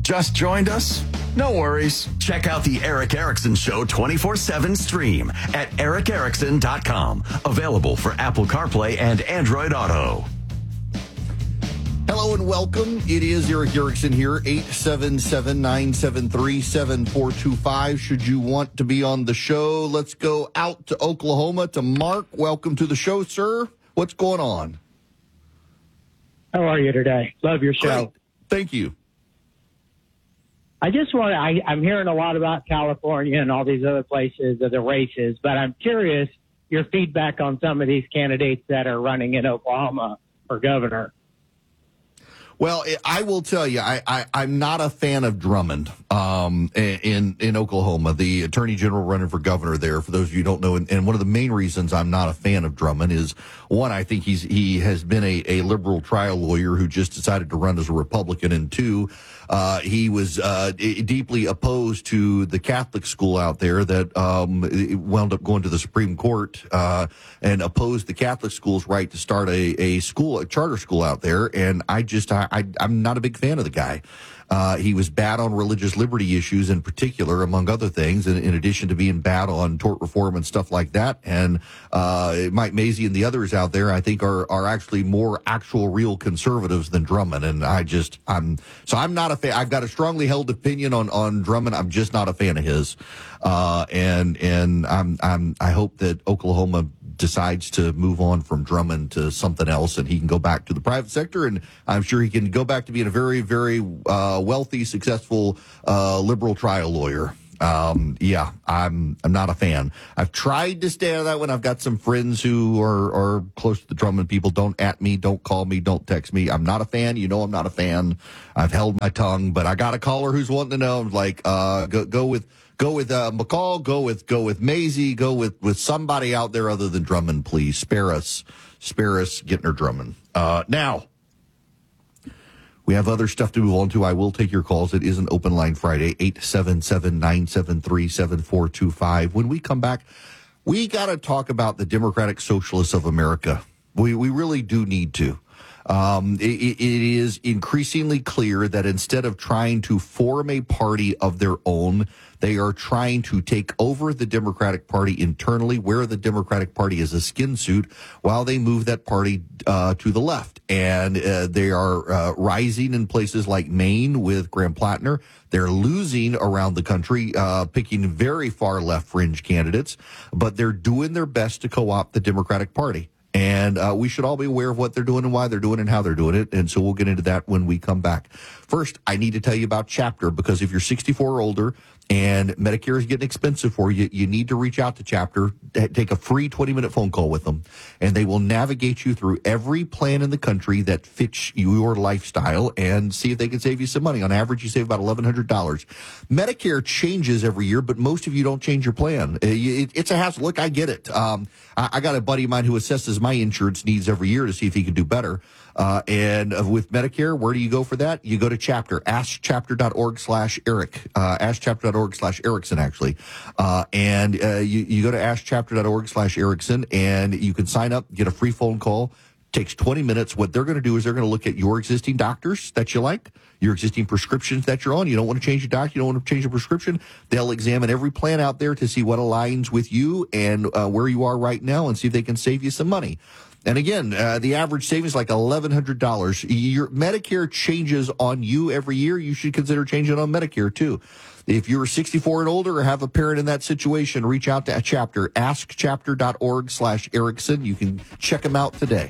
Just joined us? No worries. Check out the Eric Erickson Show 24/7 stream at ericerickson.com. Available for Apple CarPlay and Android Auto. Hello and welcome. It is Eric Erickson here, 877-973-7425. Should you want to be on the show, let's go out to Oklahoma to Mark. Welcome to the show, sir. What's going on? How are you today? Love your show. Great. Thank you. I just want to, I'm hearing a lot about California and all these other places of the races, but I'm curious your feedback on some of these candidates that are running in Oklahoma for governor. Well, I will tell you, I'm not a fan of Drummond in Oklahoma, the attorney general running for governor there, for those of you who don't know. And one of the main reasons I'm not a fan of Drummond is, one, I think he has been a liberal trial lawyer who just decided to run as a Republican, and two, he was deeply opposed to the Catholic school out there that wound up going to the Supreme Court and opposed the Catholic school's right to start a charter school out there. And I'm not a big fan of the guy. He was bad on religious liberty issues in particular, among other things, in addition to being bad on tort reform and stuff like that. And Mike Mazzei and the others out there, I think, are actually more actual real conservatives than Drummond. And I'm not a fan. I've got a strongly held opinion on Drummond. I'm just not a fan of his. And I hope that Oklahoma decides to move on from Drummond to something else, and he can go back to the private sector, and I'm sure he can go back to being a very, very wealthy, successful liberal trial lawyer. I'm not a fan. I've tried to stay out of that one. I've got some friends who are close to the Drummond people. Don't at me, don't call me, don't text me. I'm not a fan. You know I'm not a fan. I've held my tongue, but I got a caller who's wanting to know, like, go with McCall, go with Mazzei, go with somebody out there other than Drummond, please. Spare us getting her Drummond. Now, we have other stuff to move on to. I will take your calls. It is an open line Friday, 877-973-7425. When we come back, we got to talk about the Democratic Socialists of America. We really do need to. It is increasingly clear that instead of trying to form a party of their own, they are trying to take over the Democratic Party internally, where the Democratic Party is a skin suit, while they move that party to the left. And they are rising in places like Maine with Graham Plattner. They're losing around the country, picking very far left fringe candidates, but they're doing their best to co-opt the Democratic Party. And we should all be aware of what they're doing and why they're doing it and how they're doing it. And so we'll get into that when we come back. First, I need to tell you about Chapter, because if you're 64 or older and Medicare is getting expensive for you, you need to reach out to Chapter, take a free 20-minute phone call with them, and they will navigate you through every plan in the country that fits your lifestyle and see if they can save you some money. On average, you save about $1,100. Medicare changes every year, but most of you don't change your plan. It's a hassle. Look, I get it. I got a buddy of mine who assesses my insurance needs every year to see if he can do better. And with Medicare, where do you go for that? You go to Chapter, askchapter.org/Eric, askchapter.org/Erickson, actually. And you go to askchapter.org/Erickson, and you can sign up, get a free phone call. Takes 20 minutes. What they're going to do is they're going to look at your existing doctors that you like, your existing prescriptions that you're on. You don't want to change your doctor. You don't want to change your prescription. They'll examine every plan out there to see what aligns with you and where you are right now, and see if they can save you some money. And again, the average savings is like $1,100. Your Medicare changes on you every year. You should consider changing on Medicare too. If you're 64 and older or have a parent in that situation, reach out to a Chapter, askchapter.org/Erickson. You can check them out today.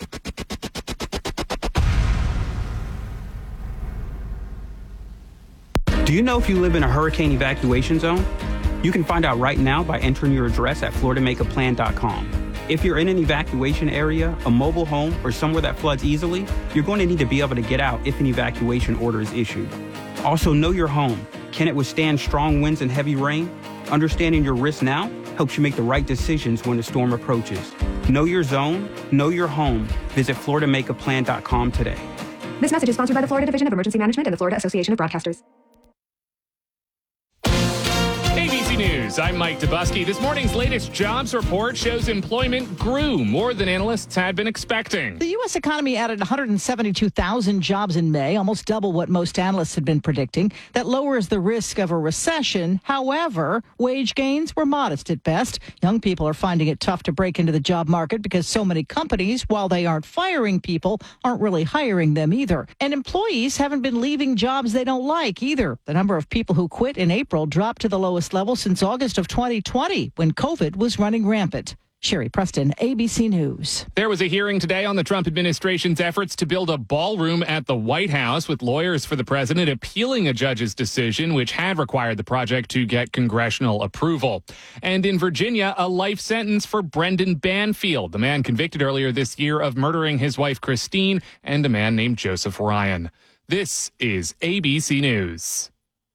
Do you know if you live in a hurricane evacuation zone? You can find out right now by entering your address at floridamakeaplan.com. If you're in an evacuation area, a mobile home, or somewhere that floods easily, you're going to need to be able to get out if an evacuation order is issued. Also, know your home. Can it withstand strong winds and heavy rain? Understanding your risk now helps you make the right decisions when the storm approaches. Know your zone, know your home. Visit floridamakeaplan.com today. This message is sponsored by the Florida Division of Emergency Management and the Florida Association of Broadcasters. ABC News. News. I'm Mike Dubusky. This morning's latest jobs report shows employment grew more than analysts had been expecting. The U.S. economy added 172,000 jobs in May, almost double what most analysts had been predicting. That lowers the risk of a recession. However, wage gains were modest at best. Young people are finding it tough to break into the job market because so many companies, while they aren't firing people, aren't really hiring them either. And employees haven't been leaving jobs they don't like either. The number of people who quit in April dropped to the lowest level since August of 2020, when COVID was running rampant. Sherry Preston, ABC News. There was a hearing today on the Trump administration's efforts to build a ballroom at the White House, with lawyers for the president appealing a judge's decision, which had required the project to get congressional approval. And in Virginia, a life sentence for Brendan Banfield, the man convicted earlier this year of murdering his wife Christine and a man named Joseph Ryan. This is ABC News.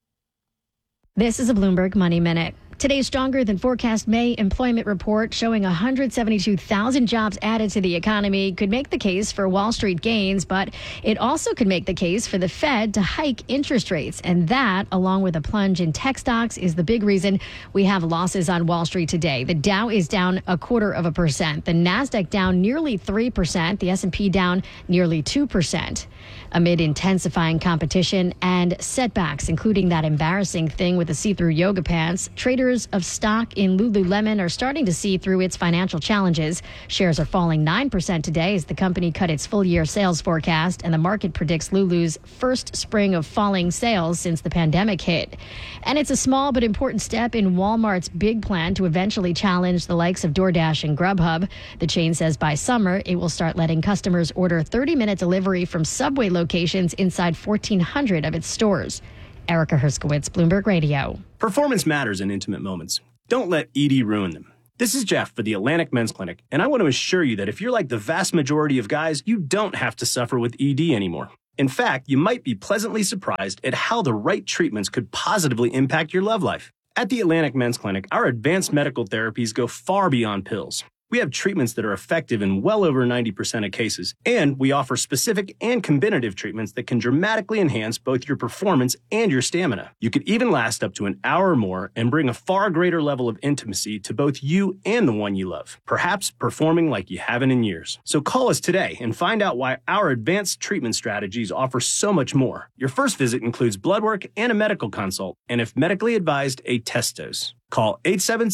This is a Bloomberg Money Minute. Today's stronger than forecast May employment report showing 172,000 jobs added to the economy could make the case for Wall Street gains, but it also could make the case for the Fed to hike interest rates. And that, along with a plunge in tech stocks, is the big reason we have losses on Wall Street today. The Dow is down 0.25%. The Nasdaq down nearly 3%. The S&P down nearly 2%. Amid intensifying competition and setbacks, including that embarrassing thing with the see-through yoga pants, traders of stock in Lululemon are starting to see through its financial challenges. Shares are falling 9% today as the company cut its full-year sales forecast, and the market predicts Lulu's first spring of falling sales since the pandemic hit. And it's a small but important step in Walmart's big plan to eventually challenge the likes of DoorDash and Grubhub. The chain says by summer, it will start letting customers order 30-minute delivery from Subway locations inside 1,400 of its stores. Erica Herskowitz, Bloomberg Radio. Performance matters in intimate moments. Don't let ED ruin them. This is Jeff for the Atlantic Men's Clinic, and I want to assure you that if you're like the vast majority of guys, you don't have to suffer with ED anymore. In fact, you might be pleasantly surprised at how the right treatments could positively impact your love life. At the Atlantic Men's Clinic, our advanced medical therapies go far beyond pills. We have treatments that are effective in well over 90% of cases, and we offer specific and combinative treatments that can dramatically enhance both your performance and your stamina. You could even last up to an hour or more and bring a far greater level of intimacy to both you and the one you love, perhaps performing like you haven't in years. So call us today and find out why our advanced treatment strategies offer so much more. Your first visit includes blood work and a medical consult, and if medically advised, a test dose. Call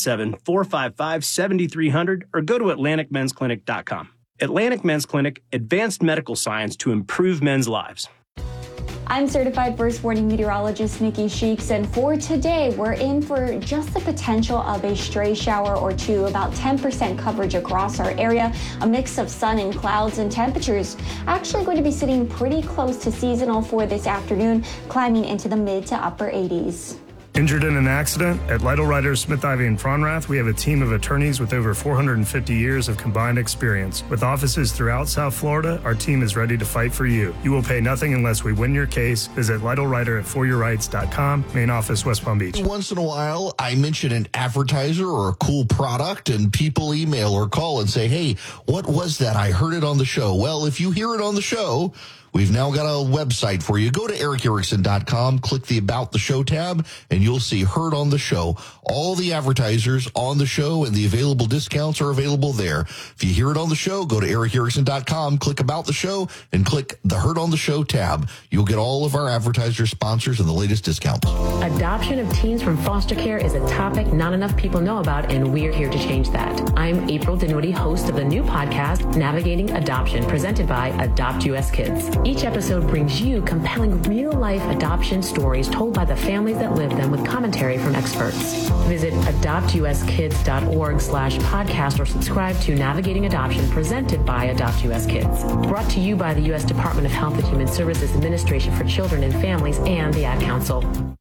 877-455-7300 or go to AtlanticMen'sClinic.com. Atlantic Men's Clinic, advanced medical science to improve men's lives. I'm certified first warning meteorologist Nikki Sheeks, and for today, we're in for just the potential of a stray shower or two, about 10% coverage across our area, a mix of sun and clouds, and temperatures actually going to be sitting pretty close to seasonal for this afternoon, climbing into the mid to upper 80s. Injured in an accident? At Lytle Writers, Smith, Ivy, and Fronrath, we have a team of attorneys with over 450 years of combined experience. With offices throughout South Florida, our team is ready to fight for you. You will pay nothing unless we win your case. Visit Lytle Writer at foryourrights.com, main office, West Palm Beach. Once in a while, I mention an advertiser or a cool product, and people email or call and say, hey, what was that? I heard it on the show. Well, if you hear it on the show, we've now got a website for you. Go to ericerickson.com, click the About the Show tab, and you'll see Heard on the Show. All the advertisers on the show and the available discounts are available there. If you hear it on the show, go to ericerickson.com, click About the Show, and click the Heard on the Show tab. You'll get all of our advertiser sponsors and the latest discounts. Adoption of teens from foster care is a topic not enough people know about, and we're here to change that. I'm April Dinwiddie, host of the new podcast, Navigating Adoption, presented by Adopt US Kids. Each episode brings you compelling real-life adoption stories told by the families that live them with commentary from experts. Visit adoptuskids.org/podcast or subscribe to Navigating Adoption presented by Adopt US Kids. Brought to you by the U.S. Department of Health and Human Services Administration for Children and Families and the Ad Council.